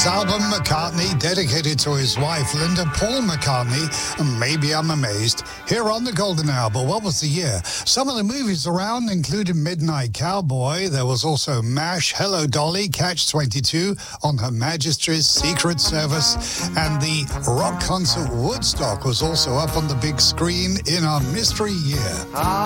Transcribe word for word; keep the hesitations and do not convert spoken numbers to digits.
album, McCartney, dedicated to his wife, Linda Paul McCartney, and Maybe I'm Amazed, here on the Golden Hour. But what was the year? Some of the movies around included Midnight Cowboy. There was also MASH, Hello Dolly, Catch twenty-two, On Her Majesty's Secret Service, and the rock concert Woodstock was also up on the big screen in our mystery year.